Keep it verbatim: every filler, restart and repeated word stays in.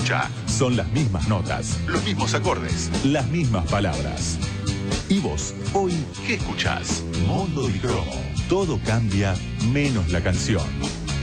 escucha. Son las mismas notas, Los mismos acordes. las mismas palabras. ¿Y vos, hoy, ¿Qué escuchás? Mundo Dicromo? Todo cambia menos la canción.